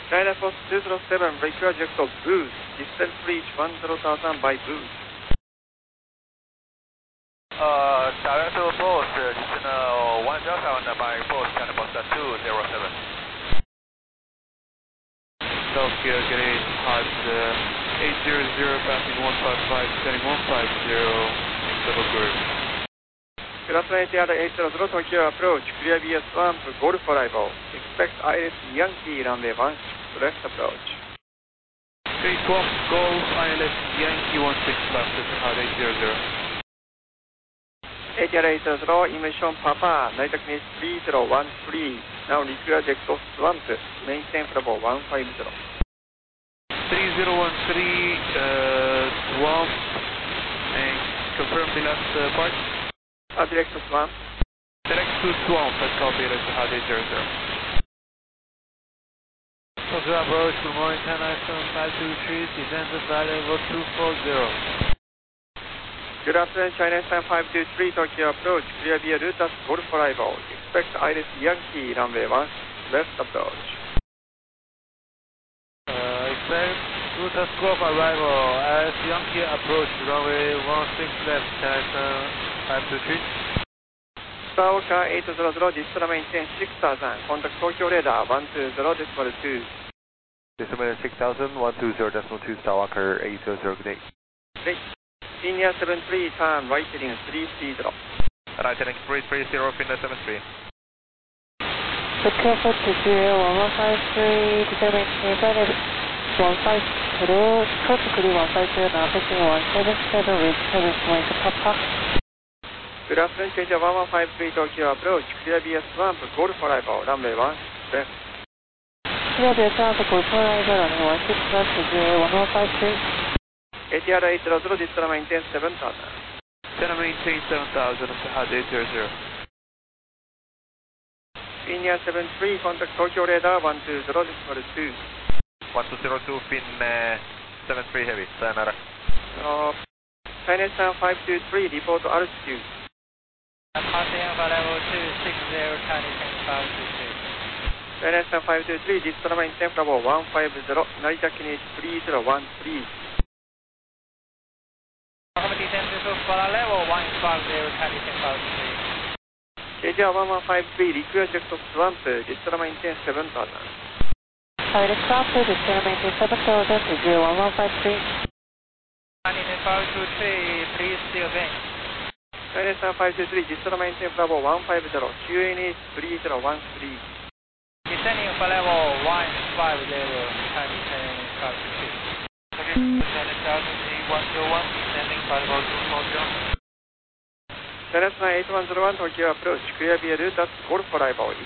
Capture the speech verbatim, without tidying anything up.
China Post two zero seven, request of boost. Distance reach one zero thousand by boost. Uh, direct to Post, additional one zero thousand by Post, China Post two zero seven. Tokyo, getting hot uh, eight zero zero, passing one five five, descending one five zero, double group. Grassley A T R eight zero zero, Tokyo approach, clear B S one, Golf arrival. Expect I L S Yankee, runway one, left approach. three twelve, Golf, I L S Yankee one six left, this is hot eight zero zero. A T R eight zero zero, emission Papa, Naita Finish three zero one three. Now request exhaust swamp, maintain level one five zero. three zero one three, uh, swamp, and confirm the last uh, part. Uh, direct to swamp. Direct to swamp, let's copy it as a hot eight zero zero. Tokyo approach, good morning, China five two three, descend to flight level two four zero. Good afternoon, China five two three, Tokyo approach, clear via route as Golf arrival. Expect I L S Yankee, runway one, left approach. Uh, expect route as Golf arrival, as Yankee approach, runway one six left, China five two three. Star Walker eight zero zero, decimal maintain six thousand, contact Tokyo radar one two zero decimal two. Decimal six thousand, one two zero decimal two, Star Walker eight zero zero, good day. Great. Senior seven three, turn right heading three three zero. Right heading three three zero, Finland seven three. Tokyo approach to zero one one five three, decimal maintain flight level one five zero, approach to clear one five zero, now taking one seven seven, wind seven point Papa. Good afternoon, K J one one five three, Tokyo approach, clear B S one, Golf arrival, runway one, left. Clear B S one, Golf arrival, runway one six left, zero one one five three. A T R eight zero zero, decimal maintain seven thousand. China maintain seven thousand, it's a hot eight zero zero. Senior seven three, contact Tokyo radar one two zero decimal two. one two zero two, Fin uh, seven three heavy, sayonara. Uh, China five two three, report altitude. Passing flight level two six zero, China five two three. China five two three, decimal maintain level one five zero, Narita Finish three zero one three. Descend to flight level one five zero, China five two three. K J one one five three, request exhaust swamp, decimal maintain seven thousand. Direct swamp, decimal maintain seven thousand, zero one one five three. China five two three, please see again. China five two three, decimal maintain level one five zero, Q N H three zero one three. Descending flight level one five zero, China five two three. China one zero one, descending flight level two four zero. China eight one zero one, Tokyo approach, clear via route as Golf arrival.